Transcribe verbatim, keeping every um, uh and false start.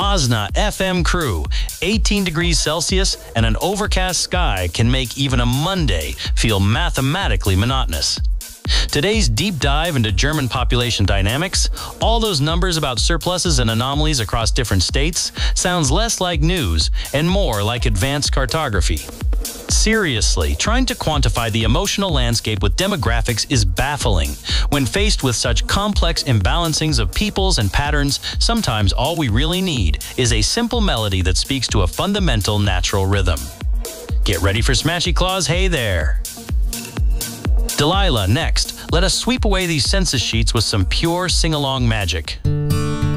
Osna F M crew. eighteen degrees Celsius and an overcast sky can make even a Monday feel mathematically monotonous. Today's deep dive into German population dynamics, all those numbers about surpluses and anomalies across different states, sounds less like news and more like advanced cartography. Seriously, trying to quantify the emotional landscape with demographics is baffling. When faced with such complex imbalancings of peoples and patterns, sometimes all we really need is a simple melody that speaks to a fundamental natural rhythm. Get ready for Smashy Claus, hey there! Delilah, next. Let us sweep away these census sheets with some pure sing-along magic.